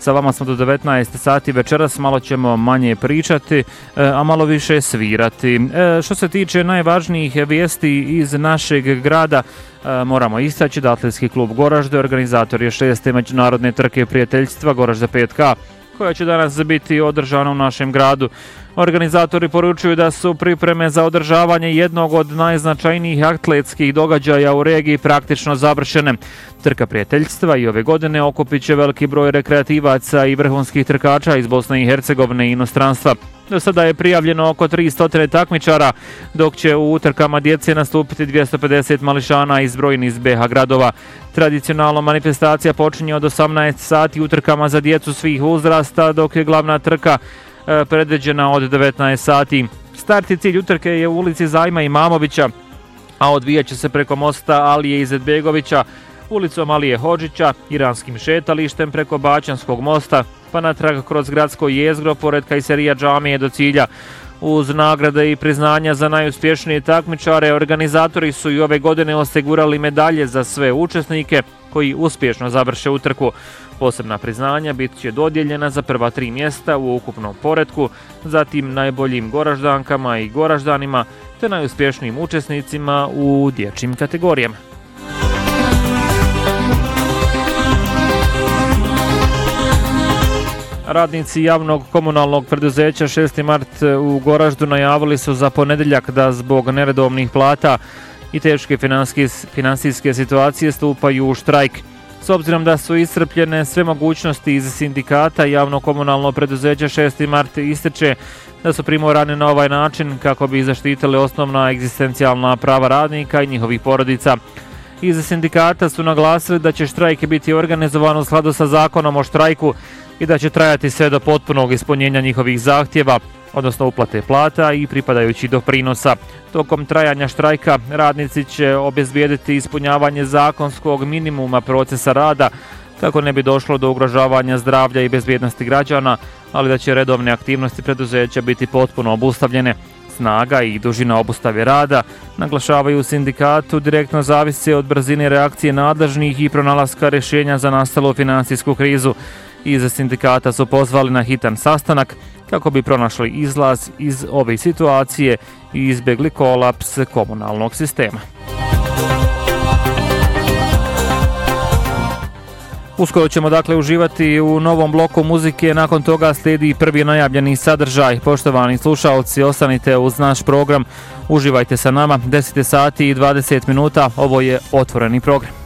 Sa vama smo do 19 sati večeras, malo ćemo manje pričati, a malo više svirati. Što se tiče najvažnijih vijesti iz našeg grada, moramo istaći da Atletski klub Goražde organizator je 6. međunarodne trke prijateljstva Goražde 5K, koja će danas biti održana u našem gradu. Organizatori poručuju da su pripreme za održavanje jednog od najznačajnijih atletskih događaja u regiji praktično završene. Trka prijateljstva i ove godine okupit će veliki broj rekreativaca i vrhunskih trkača iz Bosne i Hercegovine i inostranstva. Do sada je prijavljeno oko 300 takmičara, dok će u utrkama djece nastupiti 250 mališana iz brojnih BiH gradova. Tradicionalno manifestacija počinje od 18 sati utrkama za djecu svih uzrasta, dok je glavna trka predviđena od 19 sati. Start i cilj utrke je u ulici Zajma Imamovića, a odvijat će se preko mosta Alije Izetbegovića, ulicom Alije Hodžića, iranskim šetalištem preko Baćanskog mosta, pa natrag kroz gradsko jezgro pored Kajserija džamije do cilja. Uz nagrade i priznanja za najuspješnije takmičare, organizatori su i ove godine osigurali medalje za sve učesnike koji uspješno završe utrku. Posebna priznanja bit će dodijeljena za prva 3 mjesta u ukupnom poretku, zatim najboljim Goraždankama i Goraždanima te najuspješnijim učesnicima u dječjim kategorijama. Radnici javnog komunalnog preduzeća 6. mart u Goraždu najavili su za ponedjeljak da zbog neredovnih plata i teške finansijske situacije stupaju u štrajk. S obzirom da su iscrpljene sve mogućnosti iz sindikata, javno komunalno preduzeće 6. mart ističe da su primorani na ovaj način kako bi zaštitili osnovna egzistencijalna prava radnika i njihovih porodica. Iz sindikata su naglasili da će štrajk biti organizovan u skladu sa zakonom o štrajku i da će trajati sve do potpunog ispunjenja njihovih zahtjeva, odnosno uplate plata i pripadajućih doprinosa. Tokom trajanja štrajka radnici će obezbijediti ispunjavanje zakonskog minimuma procesa rada kako ne bi došlo do ugrožavanja zdravlja i bezbjednosti građana, ali da će redovne aktivnosti preduzeća biti potpuno obustavljene. Snaga i dužina obustave rada, naglašavaju u sindikatu, direktno zavise od brzine reakcije nadležnih i pronalaska rješenja za nastalu finansijsku krizu. Iz sindikata su pozvali na hitan sastanak kako bi pronašli izlaz iz ove situacije i izbjegli kolaps komunalnog sistema. Uskoro ćemo dakle uživati u novom bloku muzike, nakon toga slijedi prvi najavljeni sadržaj. Poštovani slušalci, ostanite uz naš program, uživajte sa nama, 10 sati i 20 minuta, ovo je otvoreni program.